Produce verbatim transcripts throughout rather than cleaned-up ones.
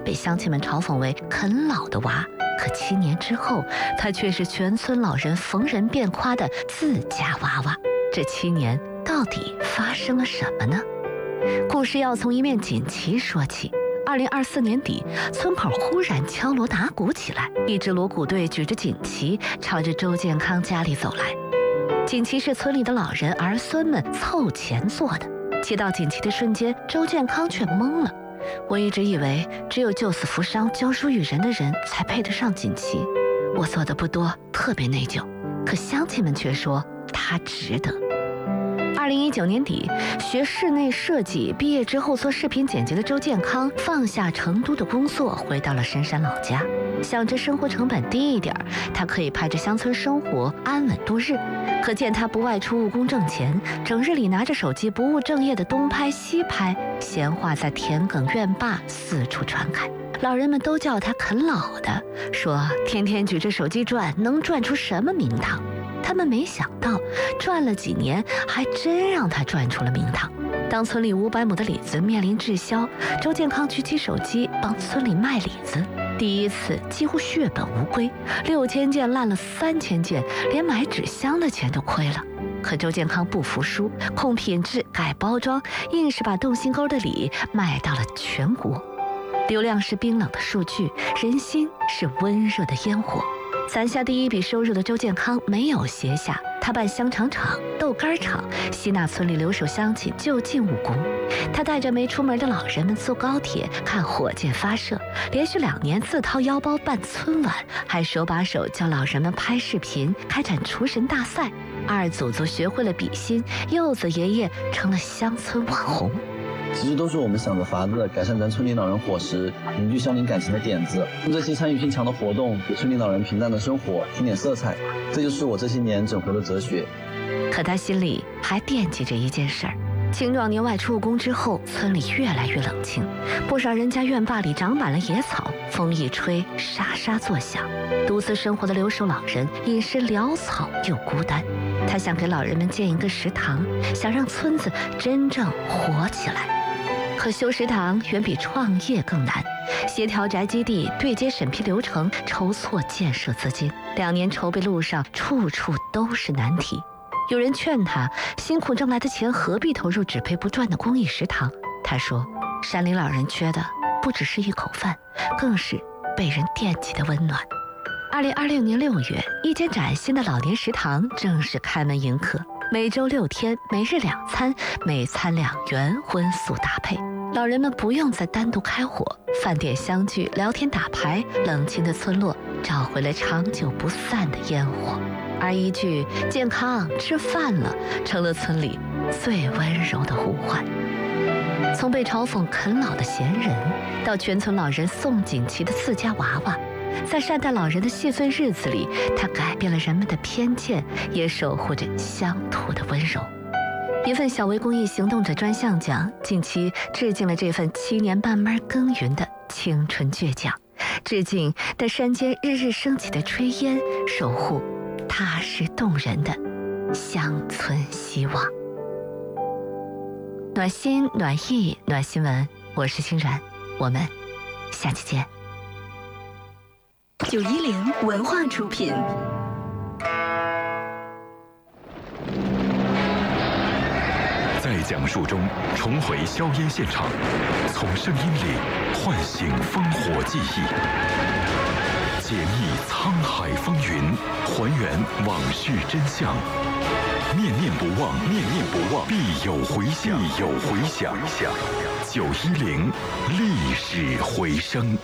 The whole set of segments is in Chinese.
被乡亲们嘲讽为啃老的娃。可七年之后，他却是全村老人逢人便夸的自家娃娃。这七年到底发生了什么呢？故事要从一面锦旗说起。二零二四年底，村口忽然敲锣打鼓起来，一支锣鼓队举着锦旗，朝着周健康家里走来。锦旗是村里的老人儿孙们凑钱做的。接到锦旗的瞬间，周健康却懵了。我一直以为只有救死扶伤、教书育人的人才配得上锦旗，我做的不多，特别内疚。可乡亲们却说他值得。二零一九年底，学室内设计毕业之后做视频剪辑的周健康放下成都的工作，回到了深山老家。想着生活成本低一点，他可以拍着乡村生活安稳度日。可见他不外出务工挣钱，整日里拿着手机不务正业的东拍西拍，闲话在田埂院坝四处传开。老人们都叫他啃老的，说天天举着手机转，能转出什么名堂？他们没想到，转了几年，还真让他转出了名堂。当村里五百亩的李子面临滞销，周健康举起手机帮村里卖李子，第一次几乎血本无归，六千件烂了三千件，连买纸箱的钱都亏了。可周健康不服输，控品质改包装，硬是把洞心沟的李卖到了全国。流量是冰冷的数据，人心是温热的烟火。攒下第一笔收入的周健康没有歇下，他办香肠厂、豆干厂，吸纳村里留守乡亲就近务工。他带着没出门的老人们坐高铁看火箭发射，连续两年自掏腰包办村晚，还手把手教老人们拍视频，开展厨神大赛。二祖祖学会了比心，柚子爷爷成了乡村网红。 其实都是我们想着法子改善咱村里老人伙食、凝聚乡邻感情的点子，用这些参与性强的活动给村里老人平淡的生活添点色彩，这就是我这些年整活的哲学。 可他心里还惦记着一件事儿。青壮年外出务工之后，村里越来越冷清，不少人家院坝里长满了野草，风一吹沙沙作响。独自生活的留守老人饮食潦草又孤单，他想给老人们建一个食堂，想让村子真正活起来。可修食堂远比创业更难，协调宅基地、对接审批流程、筹措建设资金，两年筹备路上处处都是难题。有人劝他，辛苦挣来的钱何必投入只赔不赚的公益食堂？他说，山里老人缺的不只是一口饭，更是被人惦记的温暖。二零二六年六月，一间崭新的老年食堂正式开门迎客，每周六天，每日两餐，每餐两元，荤素搭配。老人们不用再单独开火，饭点相聚，聊天打牌，冷清的村落找回了长久不散的烟火。而一句“健康吃饭了”成了村里最温柔的呼唤。从被嘲讽啃老的闲人，到全村老人送锦旗的自家娃娃，在善待老人的细碎日子里，他改变了人们的偏见，也守护着乡土的温柔。一份小微公益行动者专项奖，近期致敬了这份七年慢慢耕耘的青春倔强，致敬在山间日日升起的炊烟，守护踏实动人的乡村希望。暖心暖意暖新闻，我是欣然，我们下期见。 九一零文化出品。 在讲述中重回硝烟现场，从声音里唤醒烽火记忆，解密沧海风云，还原往事真相。念念不忘，念念不忘，必有回响，必有回响。九一零历史回声。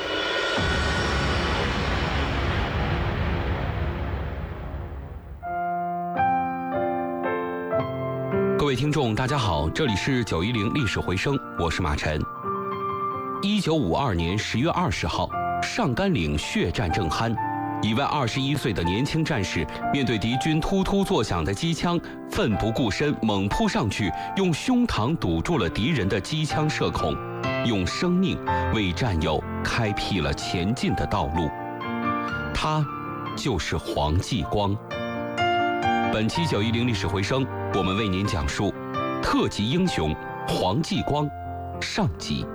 各位听众大家好，这里是九一零历史回声，我是马晨。一九五二年十月二十号，上甘岭血战正酣，一位二十一岁的年轻战士面对敌军突突作响的机枪，奋不顾身猛扑上去，用胸膛堵住了敌人的机枪射孔，用生命为战友开辟了前进的道路。他就是黄继光。本期九一零历史回声，我们为您讲述特级英雄黄继光上集。